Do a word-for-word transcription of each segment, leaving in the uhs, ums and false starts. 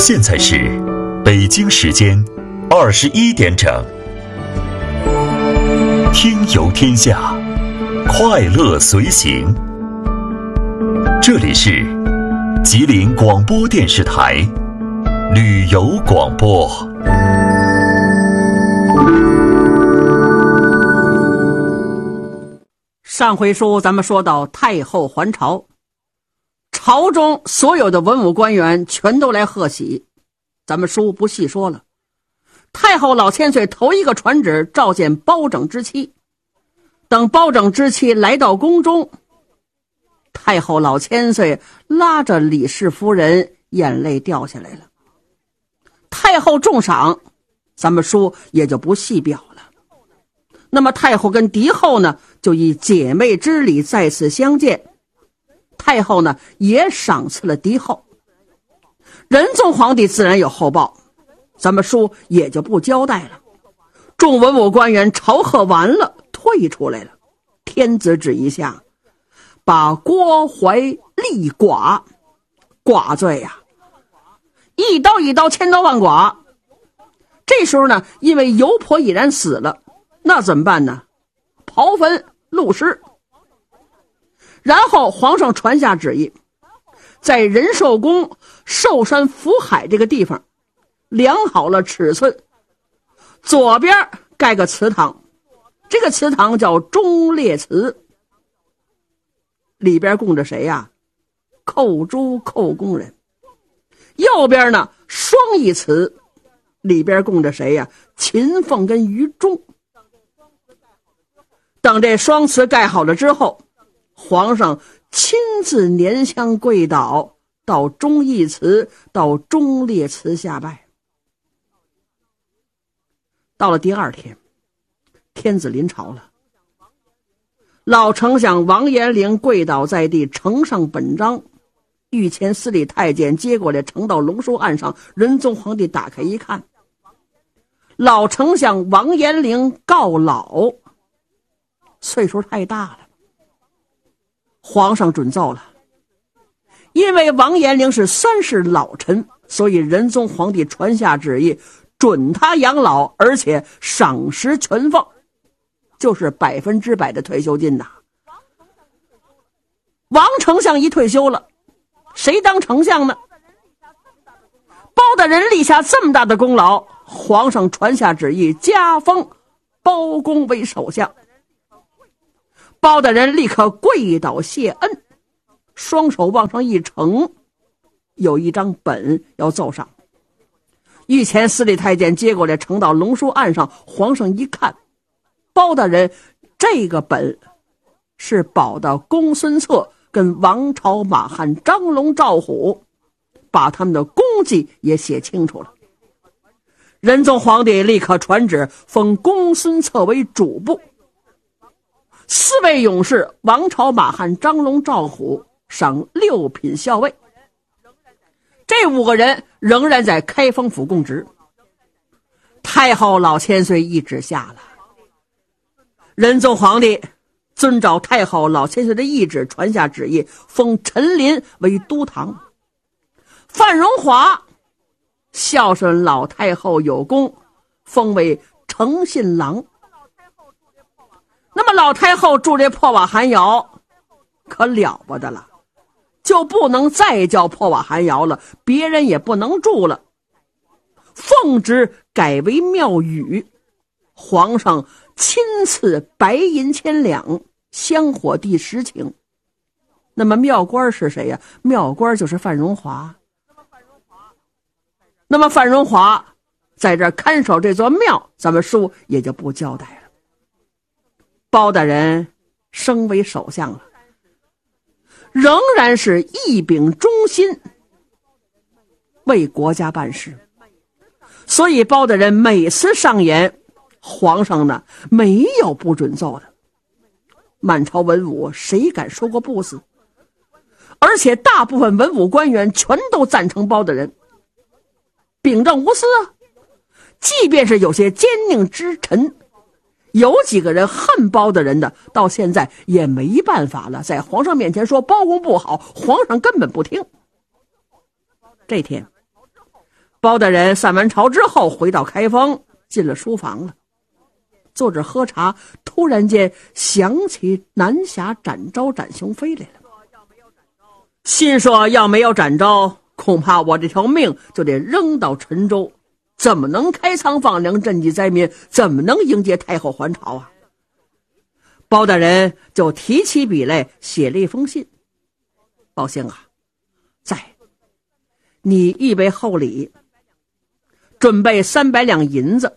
现在是北京时间二十一点整。听游天下，快乐随行。这里是吉林广播电视台旅游广播。 上回书咱们说到太后还朝，朝中所有的文武官员全都来贺喜，咱们书不细说了。太后老千岁头一个传旨召见包拯之妻，等包拯之妻来到宫中，太后老千岁拉着李氏夫人眼泪掉下来了。太后重赏，咱们书也就不细表了。那么太后跟嫡后呢，就以姐妹之礼再次相见。太后呢也赏赐了嫡后。仁宗皇帝自然有厚报，咱们书也就不交代了。众文武官员朝贺完了，退出来了。天子旨意下，把郭槐立剐，剐罪呀、啊，一刀一刀，千刀万剐。这时候呢，因为尤婆已然死了，那怎么办呢？刨坟戮尸。然后皇上传下旨意，在仁寿宫寿山福海这个地方量好了尺寸，左边盖个祠堂，这个祠堂叫忠烈祠，里边供着谁呀？寇珠寇工人。右边呢双义祠，里边供着谁呀？秦凤跟于忠。等这双祠盖好了之后，皇上亲自拈香跪倒，到忠义祠到忠烈祠下拜。到了第二天，天子临朝了，老丞相王延龄跪倒在地，呈上本章，御前司礼太监接过来呈到龙书案上。仁宗皇帝打开一看，老丞相王延龄告老，岁数太大了，皇上准奏了。因为王延龄是三世老臣，所以仁宗皇帝传下旨意，准他养老，而且赏识全俸，就是百分之百的退休金呐。王丞相一退休了，谁当丞相呢？包大人立下这么大的功劳，皇上传下旨意，加封包公为首相。包大人立刻跪倒谢恩，双手往上一呈，有一张本要奏上。御前司礼太监接过来呈到龙书案上，皇上一看，包大人这个本是保的公孙策跟王朝马汉张龙赵虎，把他们的功绩也写清楚了。仁宗皇帝立刻传旨，封公孙策为主簿，四位勇士王朝马汉张龙赵虎赏六品校尉，这五个人仍然在开封府供职。太后老千岁一旨下了，仁宗皇帝遵照太后老千岁的懿旨传下旨意，封陈琳为都堂。范荣华孝顺老太后有功，封为诚信郎。那么老太后住这破瓦寒窑可了不得了，就不能再叫破瓦寒窑了，别人也不能住了，奉旨改为庙宇。皇上亲赐白银千两，香火地十顷。那么庙官是谁呀？庙官就是范荣华。那么范荣华在这看守这座庙，咱们书也就不交代了。包大人升为首相了，仍然是一秉忠心，为国家办事。所以包大人每次上演，皇上呢没有不准奏的。满朝文武谁敢说过不字？而且大部分文武官员全都赞成包大人，秉正无私啊。即便是有些奸佞之臣，有几个人恨包大人的，到现在也没办法了，在皇上面前说包公不好，皇上根本不听。这天包大人散完朝之后回到开封，进了书房了，坐着喝茶，突然间想起南侠展昭展雄飞来了，心说要没有展昭，恐怕我这条命就得扔到陈州，怎么能开仓放粮赈济灾民，怎么能迎接太后还朝啊？包大人就提起笔来写了一封信。包兴啊，在你预备厚礼，准备三百两银子，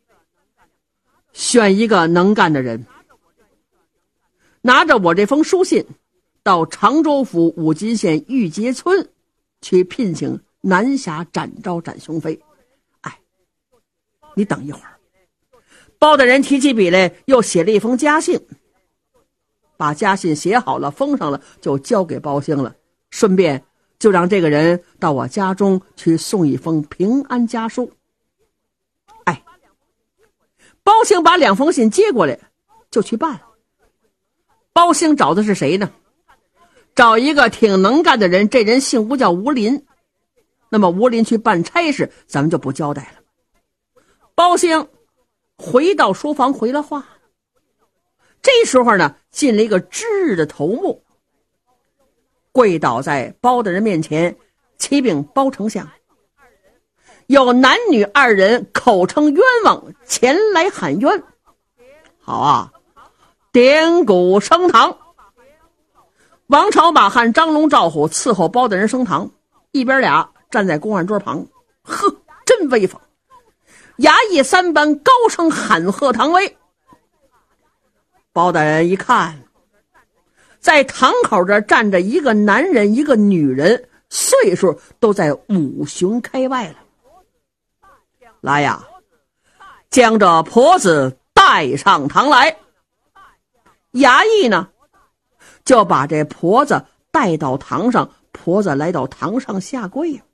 选一个能干的人，拿着我这封书信到常州府五金县玉碣村去聘请南侠展昭展雄飞。哎，你等一会儿。包大人提起笔来又写了一封家信，把家信写好了封上了，就交给包兴了，顺便就让这个人到我家中去送一封平安家书。哎，包兴把两封信接过来就去办。包兴找的是谁呢？找一个挺能干的人，这人姓吴，叫吴林。那么吴林去办差事，咱们就不交代了。包兴回到书房回了话。这时候呢，进了一个知日的头目，跪倒在包大人面前，启禀包丞相，有男女二人口称冤枉，前来喊冤。好啊，点鼓升堂。王朝、马汉、张龙、赵虎伺候包大人升堂，一边俩站在公案桌旁，呵，真威风。衙役三班高声喊喝唐威。包大人一看，在堂口这站着一个男人一个女人，岁数都在五旬开外了。来呀，将这婆子带上堂来。衙役呢就把这婆子带到堂上，婆子来到堂上下跪呀。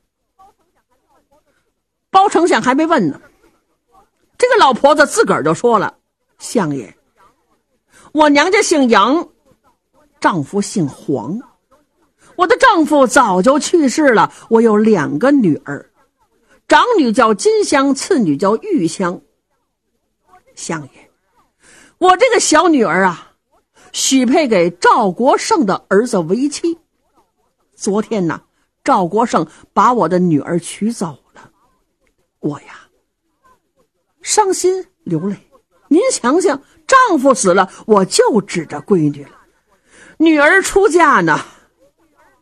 包丞相还没问呢，这个老婆子自个儿就说了，相爷，我娘家姓杨，丈夫姓黄，我的丈夫早就去世了，我有两个女儿，长女叫金香，次女叫玉香。相爷，我这个小女儿啊，许配给赵国胜的儿子为妻。昨天呢，赵国胜把我的女儿娶走了，我呀伤心流泪。您想想，丈夫死了，我就指着闺女了。女儿出嫁呢，